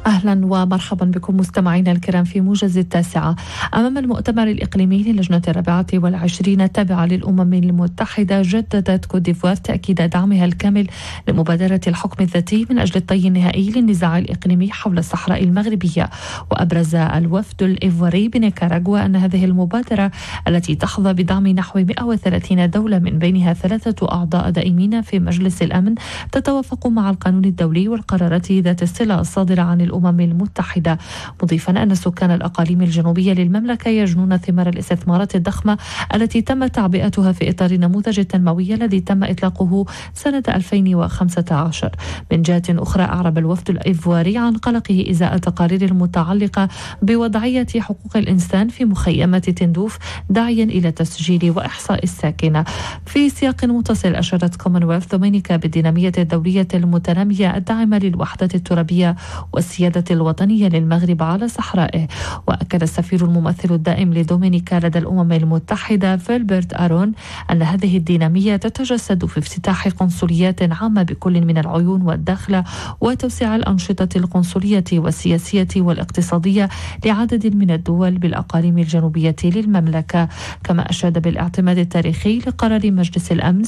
أهلا ومرحبا بكم مستمعينا الكرام في موجز التاسعة. أمام المؤتمر الإقليمي للجنة 24 التابعة للأمم المتحدة، جددت كوت ديفوار تأكيد دعمها الكامل لمبادرة الحكم الذاتي من أجل الطي النهائي للنزاع الإقليمي حول الصحراء المغربية. وأبرز الوفد الإيفواري بنيكاراغوا أن هذه المبادرة التي تحظى بدعم نحو 130 دولة من بينها 3 أعضاء دائمين في مجلس الأمن تتوافق مع القانون الدولي والقرارات ذات الصلة الصادرة عن الأمم المتحدة، مضيفا أن سكان الأقاليم الجنوبية للمملكة يجنون ثمار الاستثمارات الضخمة التي تم تعبئتها في إطار النموذج التنموي الذي تم إطلاقه سنة 2015. من جهة أخرى، أعرب الوفد الإيفواري عن قلقه إزاء التقارير المتعلقة بوضعية حقوق الإنسان في مخيمة تندوف، داعيا إلى تسجيل وإحصاء الساكنة. في سياق متصل، أشارت كومنولث دومينيكا بالدينامية الدولية المتنامية الداعمة للوحدة الترابية والسيادة الوطنية للمغرب على صحرائه. وأكد السفير الممثل الدائم لدومينيكا لدى الأمم المتحدة فيلبرت آرون أن هذه الدينامية تتجسد في افتتاح قنصليات عامة بكل من العيون والداخلة، وتوسيع الأنشطة القنصلية والسياسية والاقتصادية لعدد من الدول بالأقاليم الجنوبية للمملكة. كما أشاد بالاعتماد التاريخي لقرار مجلس الأمن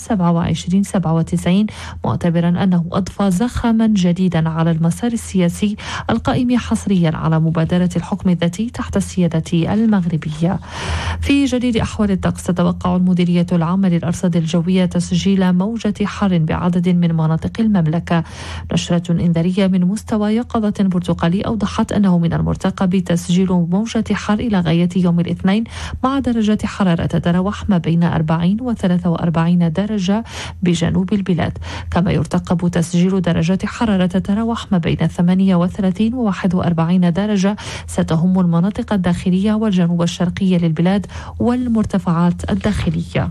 2797، معتبرا أنه أضفى زخما جديدا على المسار السياسي القائم حصريا على مبادرة الحكم الذاتي تحت السيادة المغربية. في جديد أحوال الطقس، تتوقع المديرية العامة للأرصاد الجوية تسجيل موجة حر بعدد من مناطق المملكة. نشرة إنذارية من مستوى يقظة برتقالي أوضحت أنه من المرتقب تسجيل موجة حر إلى غاية يوم الاثنين، مع درجات حرارة تتراوح ما بين 40 و 43 درجة بجنوب البلاد. كما يرتقب تسجيل درجات حرارة تتراوح ما بين 38 و 41 درجة ستهم المناطق الداخلية والجنوب الشرقي للبلاد والمرتفعات الداخلية.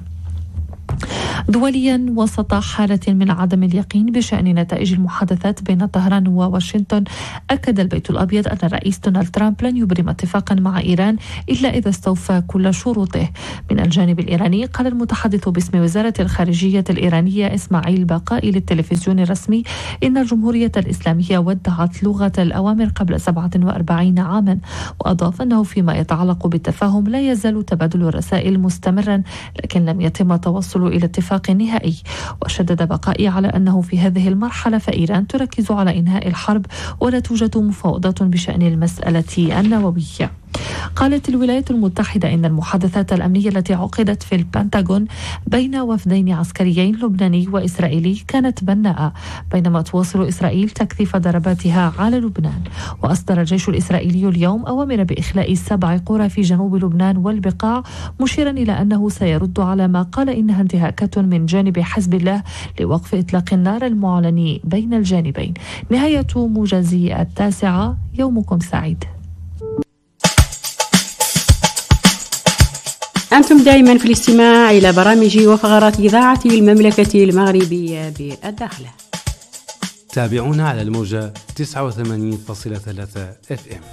دوليا، وسط حالة من عدم اليقين بشأن نتائج المحادثات بين طهران وواشنطن، أكد البيت الأبيض أن الرئيس دونالد ترامب لن يبرم اتفاقا مع إيران إلا إذا استوفى كل شروطه. من الجانب الإيراني، قال المتحدث باسم وزارة الخارجية الإيرانية إسماعيل باقائي للتلفزيون الرسمي إن الجمهورية الإسلامية ودعت لغة الأوامر قبل 47 عاما، وأضاف أنه فيما يتعلق بالتفاهم لا يزال تبادل الرسائل مستمرا، لكن لم يتم التوصل إلى اتفاق نهائي. وشدد بقائي على أنه في هذه المرحلة فإيران تركز على إنهاء الحرب ولا توجد مفاوضات بشأن المسألة النووية. قالت الولايات المتحدة إن المحادثات الأمنية التي عقدت في البنتاغون بين وفدين عسكريين لبناني وإسرائيلي كانت بناءة، بينما تواصل إسرائيل تكثيف ضرباتها على لبنان. وأصدر الجيش الإسرائيلي اليوم أوامر بإخلاء 7 قرى في جنوب لبنان والبقاع، مشيرا إلى أنه سيرد على ما قال إنها انتهاكات من جانب حزب الله لوقف إطلاق النار المعلن بين الجانبين. نهاية موجز التاسعة، يومكم سعيد. أنتم دائما في الاستماع إلى برامج وفقرات إذاعة المملكة المغربية بالداخل. تابعونا على الموجة 89.3 FM.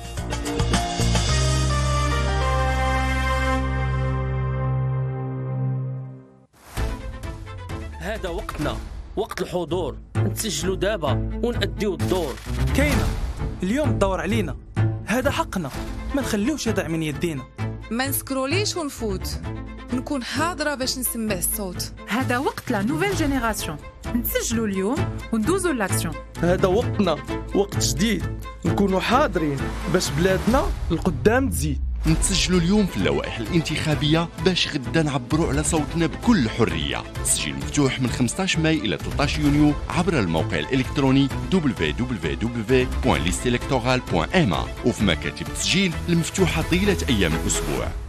هذا وقتنا، وقت الحضور، نتسجلوا دابا ونأديو الدور. كاينة اليوم تدور علينا، هذا حقنا، ما نخليوش يضيع من يدينا. ما نسكروليش ونفوت، نكون حاضرة باش نسمع الصوت. هذا وقت لا نوفيل جينيراسيون، نسجلوا اليوم وندوزوا لاكسيون. هذا وقتنا، وقت جديد، نكونوا حاضرين باش بلادنا القدام تزيد. نتسجلوا اليوم في اللوائح الانتخابية باش غدا نعبروا على صوتنا بكل حرية. تسجيل مفتوح من 15 ماي إلى 13 يونيو عبر الموقع الإلكتروني www.listelectorale.ma وفي مكاتب التسجيل المفتوحة طيلة أيام الأسبوع.